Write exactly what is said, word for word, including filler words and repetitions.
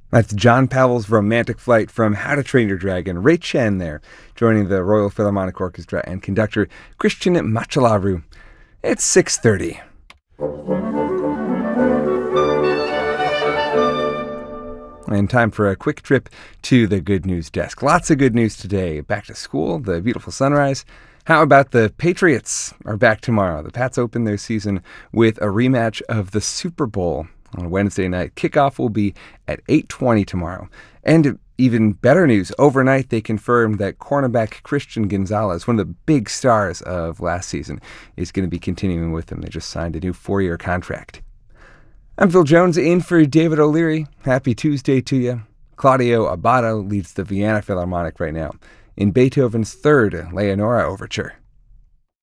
That's John Powell's Romantic Flight from How to Train Your Dragon. Ray Chen there, joining the Royal Philharmonic Orchestra and conductor Christian Machalaru. It's six thirty. And time for a quick trip to the Good News Desk. Lots of good news today. Back to school, the beautiful sunrise. How about the Patriots are back tomorrow? The Pats open their season with a rematch of the Super Bowl on Wednesday night. Kickoff will be at eight twenty tomorrow. And even better news, overnight they confirmed that cornerback Christian Gonzalez, one of the big stars of last season, is going to be continuing with them. They just signed a new four-year contract. I'm Phil Jones in for David O'Leary. Happy Tuesday to you. Claudio Abbado leads the Vienna Philharmonic right now in Beethoven's third Leonora Overture.